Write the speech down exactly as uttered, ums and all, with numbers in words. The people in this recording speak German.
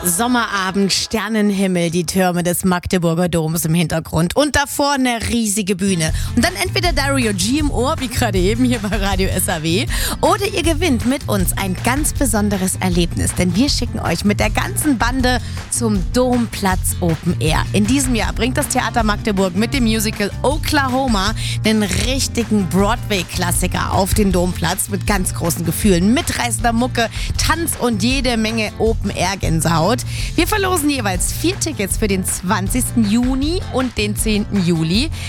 Sommerabend, Sternenhimmel, die Türme des Magdeburger Doms im Hintergrund und davor eine riesige Bühne. Und dann entweder Dario G im Ohr, wie gerade eben hier bei Radio S A W, oder ihr gewinnt mit uns ein ganz besonderes Erlebnis, denn wir schicken euch mit der ganzen Bande zum Domplatz Open Air. In diesem Jahr bringt das Theater Magdeburg mit dem Musical Oklahoma den richtigen Broadway-Klassiker auf den Domplatz mit ganz großen Gefühlen, mitreißender Mucke, Tanz und jede Menge Open-Air-Gänsehaut. Wir verlosen jeweils vier Tickets für den zwanzigsten Juni und den zehnten Juli.